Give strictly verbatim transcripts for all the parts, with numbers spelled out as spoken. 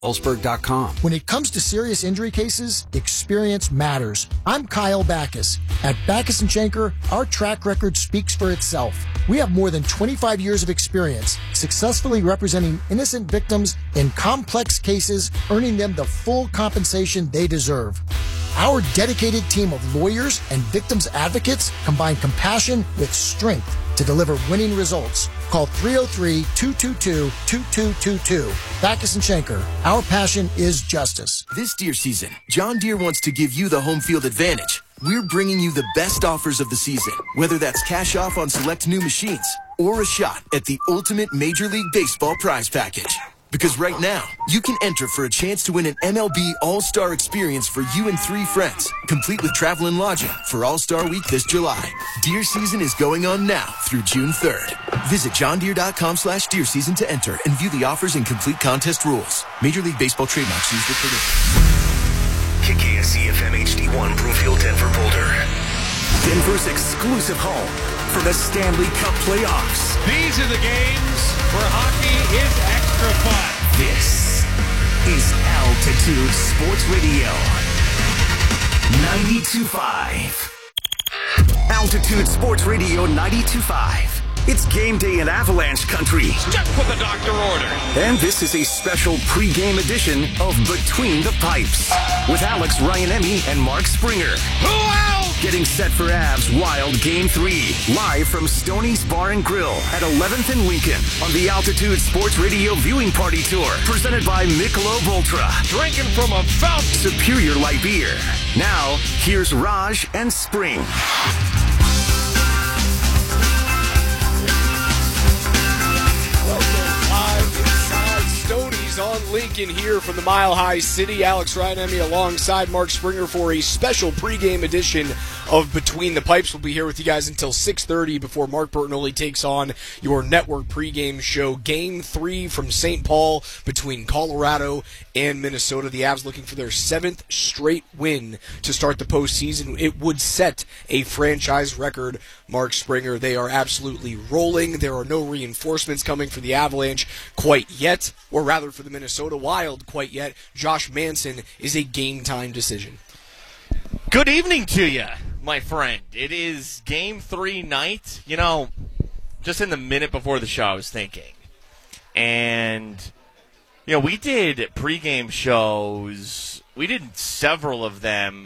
Ellsberg dot com. When it comes to serious injury cases, experience matters. I'm Kyle Backus. At Backus and Schenker, our track record speaks for itself. We have more than twenty-five years of experience successfully representing innocent victims in complex cases, earning them the full compensation they deserve. Our dedicated team of lawyers and victims advocates combine compassion with strength to deliver winning results. Call three oh three, two two two, two two two two. Backus and Schenker. Our passion is justice. This deer season, John Deere wants to give you the home field advantage. We're bringing you the best offers of the season, whether that's cash off on select new machines or a shot at the ultimate Major League Baseball prize package. Because right now, you can enter for a chance to win an M L B All-Star experience for you and three friends, complete with travel and lodging for All-Star Week this July. Deer season is going on now through June third. Visit johndeere.com slash deer season to enter and view the offers and complete contest rules. Major League Baseball trademarks used with permission. K K S E F M H D one Broomfield, Denver, Boulder. Denver's exclusive home for the Stanley Cup playoffs. These are the games where hockey is extra fun. This is Altitude Sports Radio. ninety-two point five. Altitude Sports Radio ninety-two point five. It's game day in Avalanche country. Step with the doctor order. And this is a special pregame edition of Between the Pipes with Alex Ryanemi and Mark Springer. Who else? Getting set for Avs Wild Game three, live from Stoney's Bar and Grill at eleventh and Lincoln on the Altitude Sports Radio Viewing Party Tour, presented by Michelob Ultra. Drinking from a fountain. Superior Light Beer. Now, here's Raj and Spring. Stoney's on Lincoln here from the Mile High City. Alex Ryanemi alongside Mark Springer for a special pregame edition of Between the Pipes. We'll be here with you guys until six thirty before Mark Bertinoli takes on your network pregame show. Game three from Saint Paul between Colorado and Minnesota. The Avs looking for their seventh straight win to start the postseason. It would set a franchise record, Mark Springer. They are absolutely rolling. There are no reinforcements coming for the Avalanche quite yet, or rather for the Minnesota Wild quite yet. Josh Manson is a game-time decision. Good evening to you, my friend. It is game three night. You know, just in the minute before the show, I was thinking. And, you know, we did pregame shows. We did several of them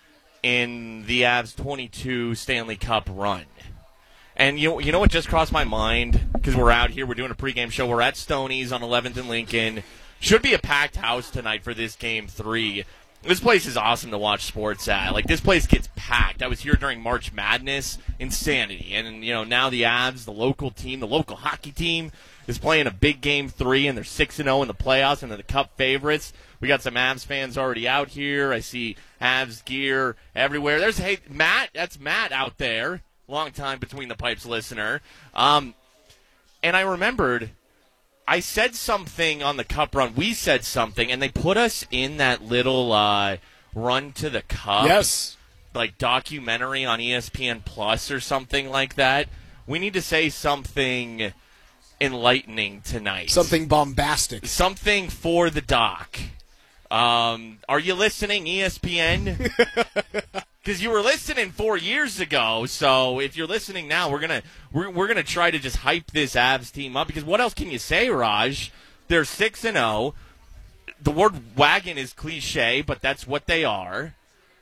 in the Avs twenty-two Stanley Cup run. And you know, you know what just crossed my mind? Because we're out here, we're doing a pregame show. We're at Stoney's on eleventh and Lincoln. Should be a packed house tonight for this game three. This place is awesome to watch sports at. Like, this place gets packed. I was here during March Madness. Insanity. And, you know, now the Avs, the local team, the local hockey team, is playing a big game three, and they're six and oh in the playoffs, and they're the Cup favorites. We got some Avs fans already out here. I see Avs gear everywhere. There's, hey, Matt. That's Matt out there. Long time Between the Pipes listener. Um, and I remembered I said something on the Cup run. We said something, and they put us in that little uh, run to the Cup. Yes. Like documentary on E S P N Plus or something like that. We need to say something enlightening tonight. Something bombastic. Something for the doc. Um, are you listening, E S P N? Because you were listening four years ago, so if you're listening now, we're gonna we're we're gonna try to just hype this Avs team up. Because what else can you say, Raj? They're six and zero. The word wagon is cliche, but that's what they are.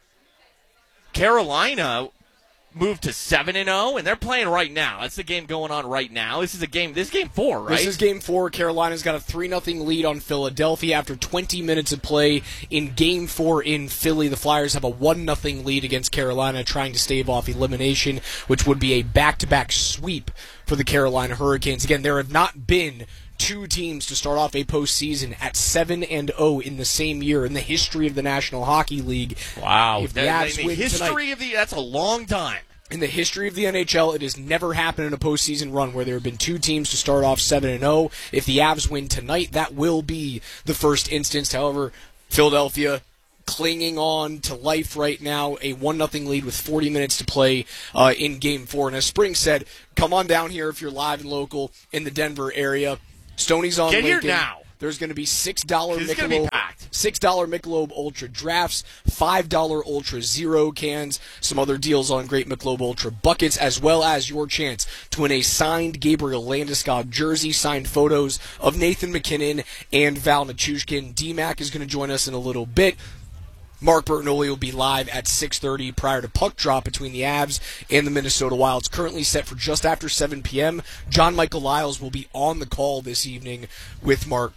Carolina moved to seven and zero, and they're playing right now. That's the game going on right now. This is a game. This is game four, right? This is game four. Carolina's got a three nothing lead on Philadelphia after twenty minutes of play in game four in Philly. The Flyers have a one nothing lead against Carolina, trying to stave off elimination, which would be a back-to-back sweep for the Carolina Hurricanes. Again, there have not been two teams to start off a postseason at seven and oh in the same year in the history of the National Hockey League. Wow. If the that, Avs in the win history tonight, of the that's a long time. In the history of the N H L, it has never happened in a postseason run where there have been two teams to start off seven and oh. If the Avs win tonight, that will be the first instance. However, Philadelphia clinging on to life right now, a one nothing lead with forty minutes to play uh, in Game four. And as Spring said, come on down here if you're live and local in the Denver area. Stoney's on Get Lincoln. here now. There's going to be six dollars It's going to be Michelob, packed. six dollars Michelob Ultra drafts, five dollars Ultra Zero cans, some other deals on great Michelob Ultra buckets, as well as your chance to win a signed Gabriel Landeskog jersey, signed photos of Nathan MacKinnon and Val Nichushkin. D-Mac is going to join us in a little bit. Mark Bertinoli will be live at six thirty prior to puck drop between the Avs and the Minnesota Wild. It's currently set for just after seven p.m. John Michael Lyles will be on the call this evening with Mark.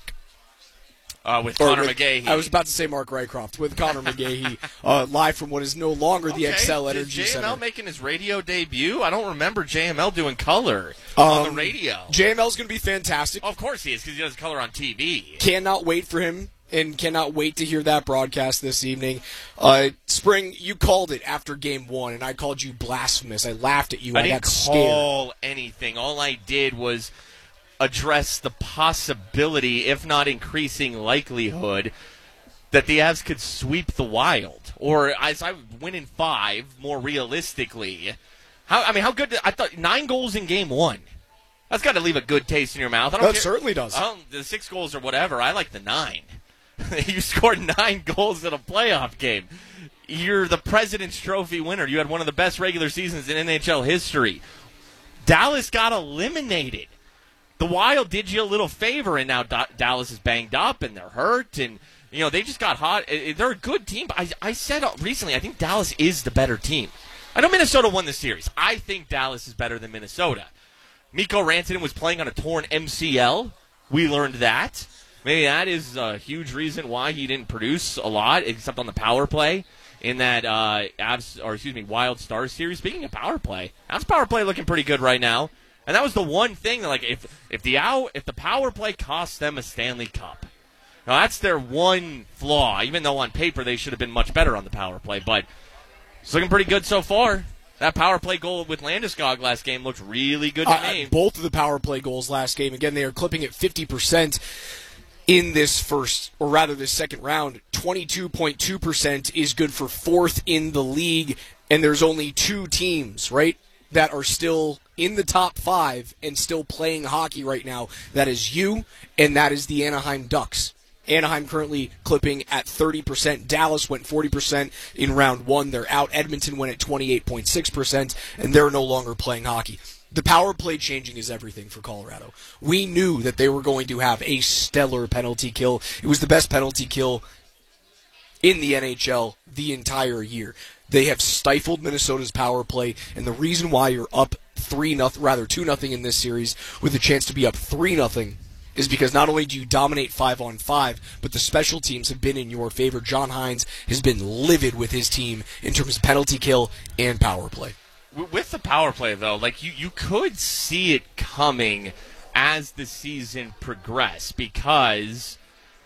Uh, with Connor with, McGahey. I was about to say Mark Rycroft. With Connor McGahey, uh, live from what is no longer the okay. Xcel Is Energy J M L Center. making his radio debut? I don't remember J M L doing color on the Um, radio. J M L's going to be fantastic. Oh, of course he is, because he does color on T V. Cannot wait for him. And cannot wait to hear that broadcast this evening. Uh, Spring, you called it after game one, and I called you blasphemous. I laughed at you. I, I didn't got scared. call anything. All I did was address the possibility, if not increasing likelihood, that the Avs could sweep the Wild. Or, as I win in five, more realistically. How I mean, how good? Did, I thought nine goals in game one. That's got to leave a good taste in your mouth. I don't That care. certainly does. I don't, the six goals or whatever. I like the nine. You scored nine goals in a playoff game. You're the President's Trophy winner. You had one of the best regular seasons in N H L history. Dallas got eliminated. The Wild did you a little favor, and now da- Dallas is banged up, and they're hurt, and you know they just got hot. They're a good team. But I, I said recently, I think Dallas is the better team. I know Minnesota won the series. I think Dallas is better than Minnesota. Mikko Rantanen was playing on a torn M C L. We learned that. Maybe that is a huge reason why he didn't produce a lot, except on the power play in that uh, Avs, or excuse me, Wild Stars series. Speaking of power play, Avs power play looking pretty good right now, and that was the one thing that, like, if if the if the power play costs them a Stanley Cup, now that's their one flaw. Even though on paper they should have been much better on the power play, but it's looking pretty good so far. That power play goal with Landeskog last game looked really good to Uh, me. both of the power play goals last game, again, they are clipping at fifty percent. In this first, or rather this second round. Twenty-two point two percent is good for fourth in the league, and there's only two teams, right, that are still in the top five and still playing hockey right now. That is you, and that is the Anaheim Ducks. Anaheim currently clipping at thirty percent. Dallas went forty percent in round one. They're out. Edmonton went at twenty-eight point six percent, and they're no longer playing hockey. The power play changing is everything for Colorado. We knew that they were going to have a stellar penalty kill. It was the best penalty kill in the N H L the entire year. They have stifled Minnesota's power play, and the reason why you're up three nothing, rather two nothing in this series with a chance to be up three nothing is because not only do you dominate five on five, but the special teams have been in your favor. John Hines has been livid with his team in terms of penalty kill and power play. With the power play, though, like you, you could see it coming as the season progressed because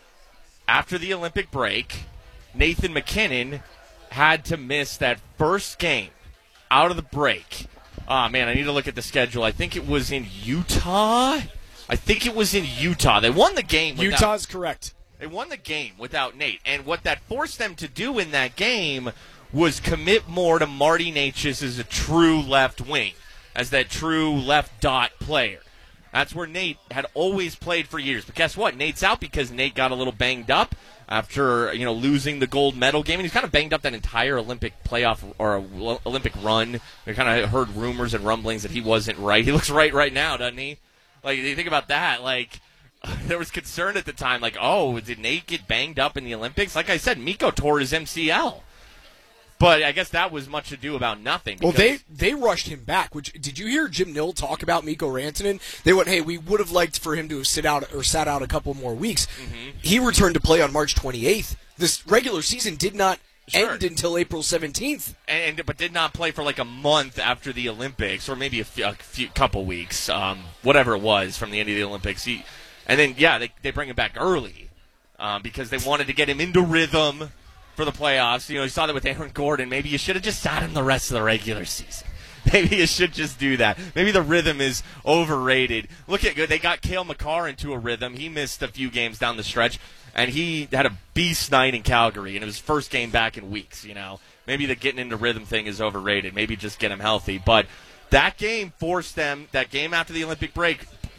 after the Olympic break, Nathan MacKinnon had to miss that first game out of the break. Oh, man, I need to look at the schedule. I think it was in Utah. I think it was in Utah. They won the game. Without, Utah's correct. They won the game without Nate. And what that forced them to do in that game was commit more to Marty Necas as a true left wing, as that true left dot player. That's where Nate had always played for years. But guess what? Nate's out because Nate got a little banged up after, you know, losing the gold medal game. And he's kind of banged up that entire Olympic playoff or Olympic run. We kind of heard rumors and rumblings that he wasn't right. He looks right right now, doesn't he? Like, you think about that, like, there was concern at the time, like, oh, did Nate get banged up in the Olympics? Like I said, Mikko tore his M C L. But I guess that was much ado about nothing. Well, they they rushed him back. Which did you hear Jim Nill talk about Mikko Rantanen? They went, "Hey, we would have liked for him to have sit out or sat out a couple more weeks." Mm-hmm. He returned to play on March twenty-eighth. This regular season did not sure. end until April seventeenth, and, and but did not play for like a month after the Olympics, or maybe a few, a few couple weeks, um, whatever it was from the end of the Olympics. He, and then yeah, they they bring him back early um, because they wanted to get him into rhythm for the playoffs. You know, you saw that with Aaron Gordon. Maybe you should have just sat him the rest of the regular season. Maybe you should just do that. Maybe the rhythm is overrated. Look at good. They got Cale Makar into a rhythm. He missed a few games down the stretch, and he had a beast night in Calgary, and it was his first game back in weeks. You know, maybe the getting into rhythm thing is overrated. Maybe just get him healthy. But that game forced them. That game after the Olympic break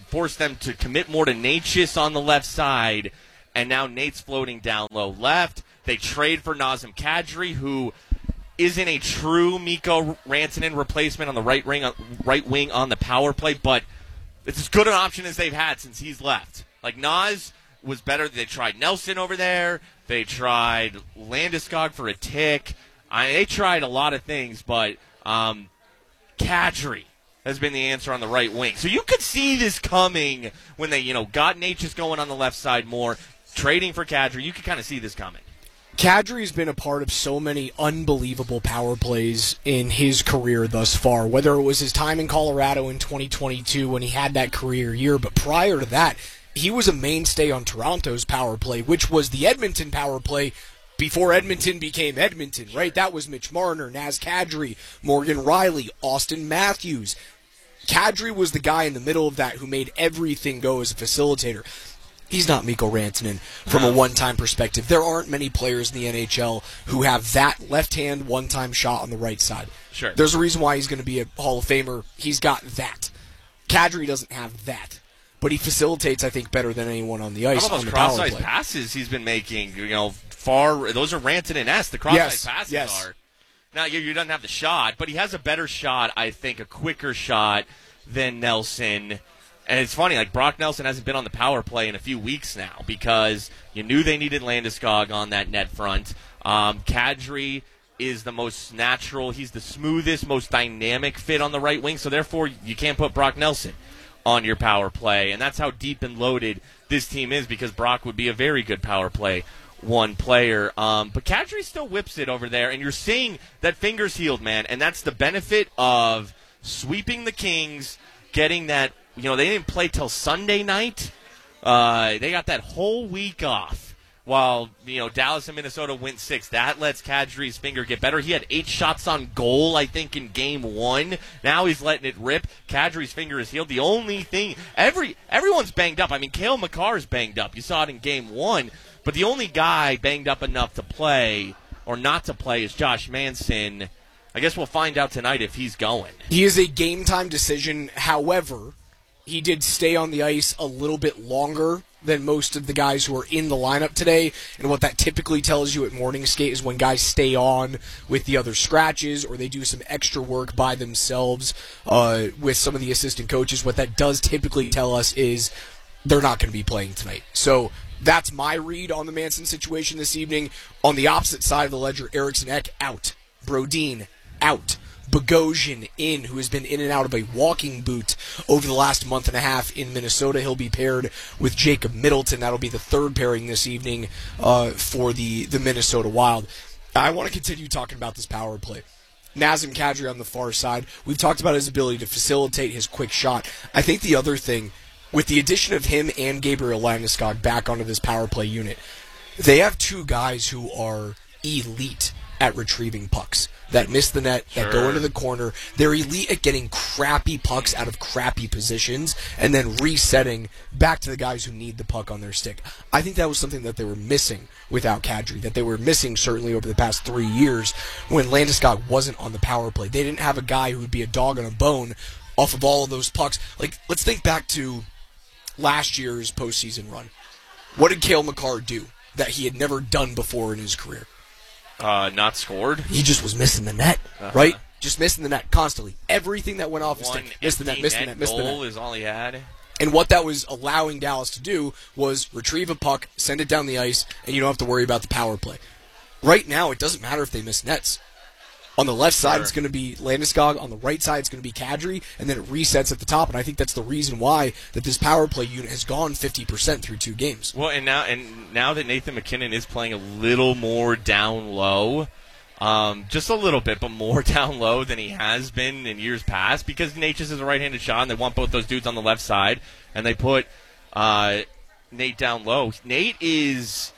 forced them to commit more to Natchez on the left side, and now Nate's floating down low left. They trade for Nazem Kadri, who isn't a true Mikko Rantanen replacement on the right wing, right wing on the power play, but it's as good an option as they've had since he's left. Like, Naz was better. They tried Nelson over there. They tried Landeskog for a tick. I, they tried a lot of things, but um, Kadri has been the answer on the right wing. So you could see this coming when they, you know, got Natchez going on the left side more, trading for Kadri. You could kind of see this coming. Kadri's been a part of so many unbelievable power plays in his career thus far, whether it was his time in Colorado in twenty twenty-two when he had that career year, but prior to that, he was a mainstay on Toronto's power play, which was the Edmonton power play before Edmonton became Edmonton, right? That was Mitch Marner, Naz Kadri, Morgan Riley, Austin Matthews. Kadri was the guy in the middle of that who made everything go as a facilitator. He's not Mikko Rantanen from a one-time perspective. There aren't many players in the N H L who have that left-hand one-time shot on the right side. Sure. There's a reason why he's going to be a Hall of Famer. He's got that. Kadri doesn't have that. But he facilitates, I think, better than anyone on the ice. How about on those the power cross-ice play. passes he's been making? You know, far those are Rantanen-esque. The cross-ice Yes, passes yes. are. Now, he he doesn't have the shot, but he has a better shot, I think, a quicker shot than Nelson. And it's funny, like, Brock Nelson hasn't been on the power play in a few weeks now because you knew they needed Landeskog on that net front. Um, Kadri is the most natural. He's the smoothest, most dynamic fit on the right wing, so therefore you can't put Brock Nelson on your power play. And that's how deep and loaded this team is because Brock would be a very good power play one player. Um, but Kadri still whips it over there, and you're seeing that finger's healed, man, and that's the benefit of sweeping the Kings, getting that. You know, they didn't play till Sunday night. Uh, they got that whole week off while, you know, Dallas and Minnesota went six. That lets Kadri's finger get better. He had eight shots on goal, I think, in game one. Now he's letting it rip. Kadri's finger is healed. The only thing, every everyone's banged up. I mean, Cale Makar's banged up. You saw it in game one. But the only guy banged up enough to play or not to play is Josh Manson. I guess we'll find out tonight if he's going. He is a game-time decision. However, he did stay on the ice a little bit longer than most of the guys who are in the lineup today. And what that typically tells you at morning skate is when guys stay on with the other scratches or they do some extra work by themselves uh, with some of the assistant coaches, what that does typically tell us is they're not going to be playing tonight. So that's my read on the Manson situation this evening. On the opposite side of the ledger, Eriksson Ek out. Brodin out. Bogosian in, who has been in and out of a walking boot over the last month and a half in Minnesota. He'll be paired with Jacob Middleton. That'll be the third pairing this evening uh, for the, the Minnesota Wild. I want to continue talking about this power play. Nazem Kadri on the far side. We've talked about his ability to facilitate his quick shot. I think the other thing, with the addition of him and Gabriel Landeskog back onto this power play unit, they have two guys who are elite at retrieving pucks that miss the net, that Sure. go into the corner. They're elite at getting crappy pucks out of crappy positions and then resetting back to the guys who need the puck on their stick. I think that was something that they were missing without Kadri, that they were missing certainly over the past three years when Landeskog wasn't on the power play. They didn't have a guy who would be a dog on a bone off of all of those pucks. Like, let's think back to last year's postseason run. What did Cale Makar do that he had never done before in his career? Uh, not scored. He just was missing the net, Uh-huh. right? Just missing the net constantly. Everything that went off his One stick, missed the net, empty missed the net net, missed the goal net. is all he had. And what that was allowing Dallas to do was retrieve a puck, send it down the ice, and you don't have to worry about the power play. Right now, it doesn't matter if they miss nets. On the left side, Sure. it's going to be Landeskog. On the right side, it's going to be Kadri, and then it resets at the top. And I think that's the reason why that this power play unit has gone fifty percent through two games. Well, and now and now that Nathan MacKinnon is playing a little more down low, um, just a little bit, but more down low than he has been in years past, because Natchez is a right-handed shot, and they want both those dudes on the left side, and they put uh, Nate down low. Nate is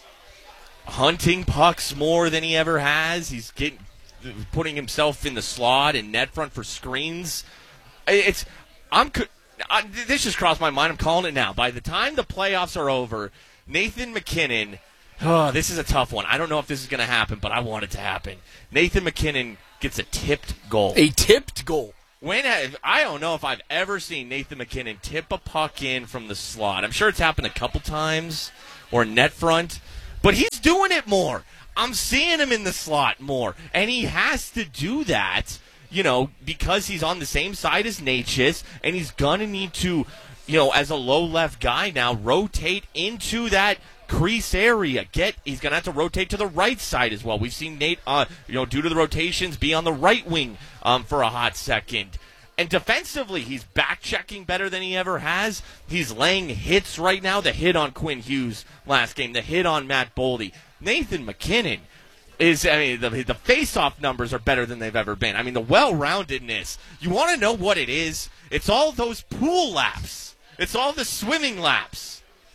hunting pucks more than he ever has. He's getting putting himself in the slot and net front for screens. It's I'm I, this just crossed my mind. I'm calling it now. By the time the playoffs are over, Nathan MacKinnon. Oh, this is a tough one. I don't know if this is going to happen, but I want it to happen. Nathan MacKinnon gets a tipped goal. A tipped goal. When have, I don't know if I've ever seen Nathan MacKinnon tip a puck in from the slot. I'm sure it's happened a couple times, or net front, but he's doing it more. I'm seeing him in the slot more, and he has to do that, you know, because he's on the same side as Necas, and he's going to need to, you know, as a low left guy now, rotate into that crease area. Get he's going to have to rotate to the right side as well. We've seen Nate, uh, you know, due to the rotations, be on the right wing um, for a hot second. And defensively, he's back-checking better than he ever has. He's laying hits right now. The hit on Quinn Hughes last game, the hit on Matt Boldy. Nathan MacKinnon is, I mean, the, the face-off numbers are better than they've ever been. I mean, the well-roundedness. You want to know what it is? It's all those pool laps. It's all the swimming laps.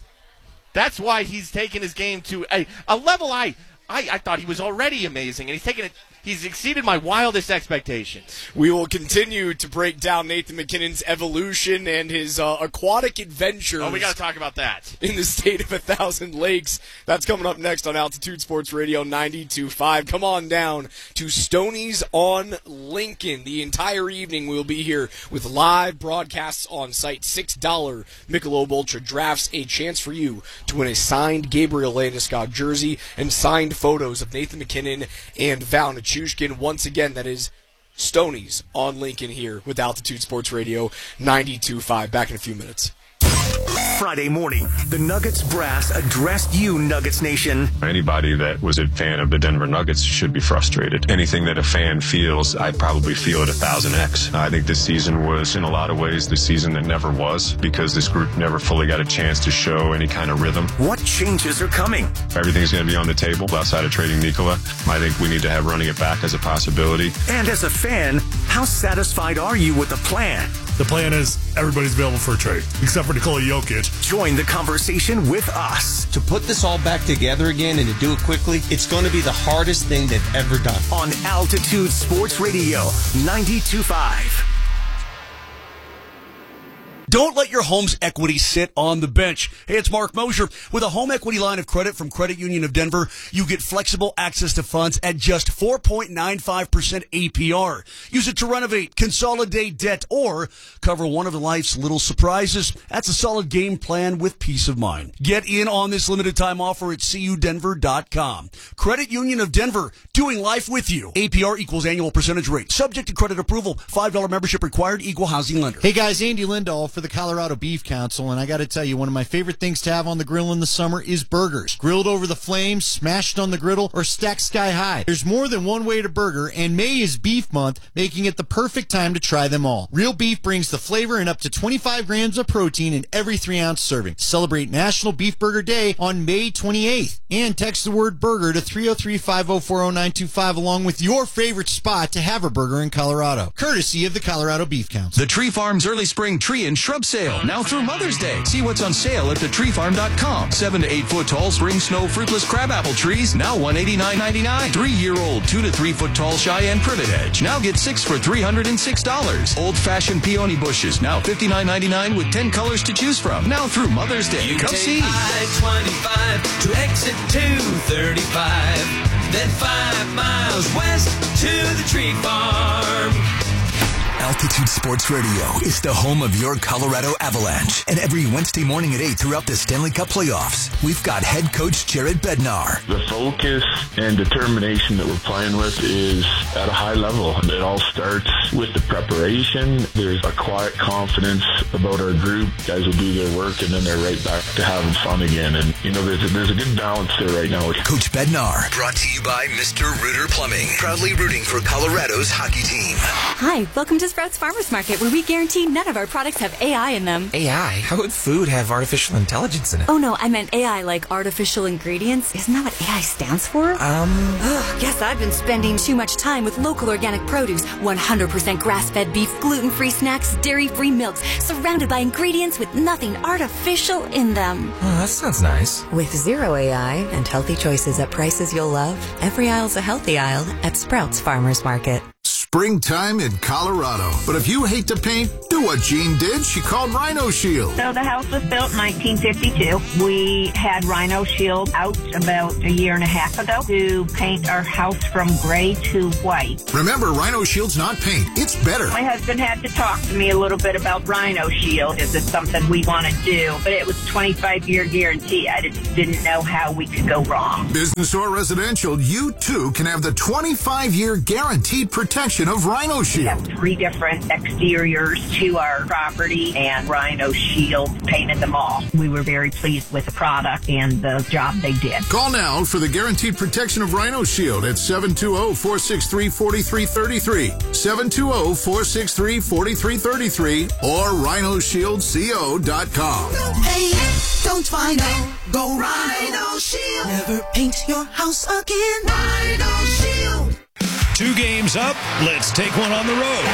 That's why he's taken his game to a, a level I, I I thought he was already amazing, and he's taken it. He's exceeded my wildest expectations. We will continue to break down Nathan MacKinnon's evolution and his uh, aquatic adventures. Oh, we got to talk about that. In the state of a thousand lakes. That's coming up next on Altitude Sports Radio ninety-two point five. Come on down to Stoney's on Lincoln. The entire evening we'll be here with live broadcasts on site. six dollars Michelob Ultra drafts, a chance for you to win a signed Gabriel Landeskog jersey and signed photos of Nathan MacKinnon and Val Nichushkin. Once again, that is Stoney's on Lincoln here with Altitude Sports Radio ninety-two point five. Back in a few minutes. Friday morning, the Nuggets brass addressed you, Nuggets Nation. Anybody that was a fan of the Denver Nuggets should be frustrated. Anything that a fan feels, I probably feel at a thousand X. I think this season was, in a lot of ways, the season that never was, because this group never fully got a chance to show any kind of rhythm. What changes are coming? Everything's going to be on the table outside of trading Nikola. I think we need to have running it back as a possibility. And as a fan, how satisfied are you with the plan? The plan is everybody's available for a trade, except for Nikola Jokic. Join the conversation with us. To put this all back together again and to do it quickly, it's going to be the hardest thing they've ever done. On Altitude Sports Radio ninety-two point five. Don't let your home's equity sit on the bench. Hey, it's Mark Mosher. With a home equity line of credit from Credit Union of Denver, you get flexible access to funds at just four point nine five percent A P R. Use it to renovate, consolidate debt, or cover one of life's little surprises. That's a solid game plan with peace of mind. Get in on this limited time offer at C U Denver dot com. Credit Union of Denver, doing life with you. A P R equals annual percentage rate. Subject to credit approval. five dollars membership required. Equal housing lender. Hey guys, Andy Lindahl for the Colorado Beef Council, and I got to tell you, one of my favorite things to have on the grill in the summer is burgers. Grilled over the flames, smashed on the griddle, or stacked sky high. There's more than one way to burger, and May is Beef Month, making it the perfect time to try them all. Real beef brings the flavor and up to twenty-five grams of protein in every three ounce serving. Celebrate National Beef Burger Day on May twenty-eighth, and text the word burger to three oh three, five oh four, oh nine two five along with your favorite spot to have a burger in Colorado, courtesy of the Colorado Beef Council. The Tree Farm's early spring tree and shrub sale, now through Mother's Day. See what's on sale at the tree farm dot com. Seven to eight foot tall spring snow fruitless crabapple trees, now one eighty-nine ninety-nine. Three year old two to three foot tall Cheyenne privet hedge, now get six for three hundred six dollars. Old fashioned peony bushes, now fifty-nine ninety-nine with ten colors to choose from. Now through Mother's Day. You Come take see. I twenty-five to exit two thirty-five, then five miles west to the Tree Farm. Altitude Sports Radio is the home of your Colorado Avalanche. And every Wednesday morning at eight throughout the Stanley Cup playoffs, we've got head coach Jared Bednar. The focus and determination that we're playing with is at a high level. It all starts with the preparation. There's a quiet confidence about our group. Guys will do their work, and then they're right back to having fun again. And, you know, there's a, there's a good balance there right now. Coach Bednar. Brought to you by Mister Ritter Plumbing. Proudly rooting for Colorado's hockey team. Hi, welcome to Sprouts Farmers Market, where we guarantee none of our products have A I in them. A I? How would food have artificial intelligence in it? Oh no, I meant A I like artificial ingredients. Isn't that what A I stands for? Um... Ugh, guess I've been spending too much time with local organic produce, one hundred percent grass-fed beef, gluten-free snacks, dairy-free milks, surrounded by ingredients with nothing artificial in them. Oh, that sounds nice. With zero A I and healthy choices at prices you'll love, every aisle's a healthy aisle at Sprouts Farmers Market. Springtime in Colorado. But if you hate to paint, Do what Jean did. She called Rhino Shield. So the house was built in nineteen fifty-two. We had Rhino Shield out about a year and a half ago to paint our house from gray to white. Remember, Rhino Shield's not paint. It's better. My husband had to talk to me a little bit about Rhino Shield. Is it something we want to do? But it was twenty-five year guarantee. I just didn't know how we could go wrong. Business or residential, you too can have the twenty-five year guaranteed protection of Rhino Shield. We have three different exteriors to our property, and Rhino Shield painted them all. We were very pleased with the product and the job they did. Call now for the guaranteed protection of Rhino Shield at seven two zero, four six three, four three three three, seven two zero, four six three, four three three three, or rhino shield co dot com. No pain, don't find out. Go Rhino Shield. Never paint your house again. Rhino Shield. Two games up, let's take one on the road.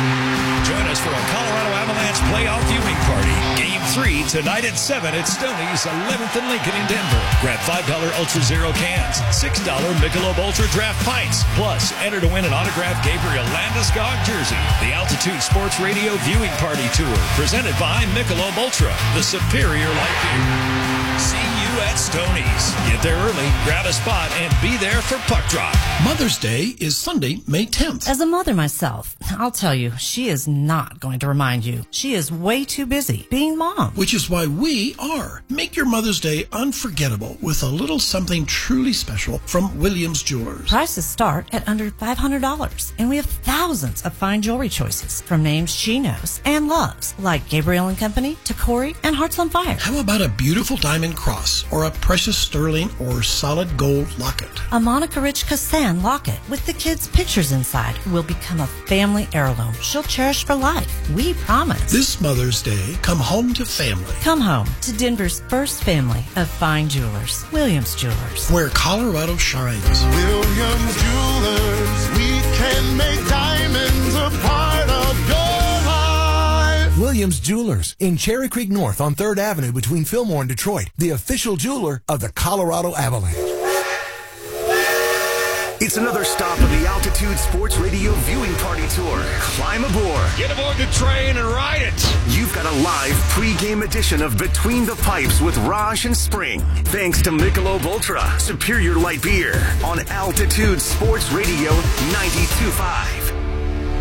Join us for a Colorado Avalanche playoff viewing party. Game three tonight at seven at Stoney's eleventh and Lincoln in Denver. Grab five dollar Ultra Zero cans, six dollar Michelob Ultra Draft pints. Plus, enter to win an autographed Gabriel Landeskog jersey. The Altitude Sports Radio viewing party tour, presented by Michelob Ultra, the superior light beer. See you at Stoney's. Get there early, grab a spot, and be there for puck drop. Mother's Day is Sunday, May tenth. As a mother myself, I'll tell you, she is not going to remind you. She is way too busy being mom. Which is why we are. Make your Mother's Day unforgettable with a little something truly special from Williams Jewelers. Prices start at under five hundred dollars, and we have thousands of fine jewelry choices from names she knows and loves, like Gabriel and Company, Tacori, and Hearts on Fire. How about a beautiful diamond cross or a precious sterling or solid gold locket? A Monica Rich Kassan locket with the kids' pictures inside will become a family heirloom she'll cherish for life. We promise. This Mother's Day, come home to family. Come home to Denver's first family of fine jewelers, Williams Jewelers. Where Colorado shines. Williams Jewelers, we can make diamonds a part of your life. Williams Jewelers in Cherry Creek North on third Avenue between Fillmore and Detroit, the official jeweler of the Colorado Avalanche. It's another stop of the Altitude Sports Radio viewing party tour. Climb aboard. Get aboard the train and ride it. You've got a live pregame edition of Between the Pipes with Raj and Spring. Thanks to Michelob Ultra, superior light beer on Altitude Sports Radio ninety-two point five.